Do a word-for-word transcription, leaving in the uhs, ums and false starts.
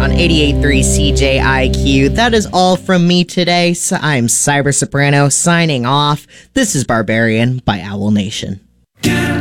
on eighty-eight point three C J I Q. That is all from me today. So I'm Cyber Soprano signing off. This is Barbarian by Owl Nation.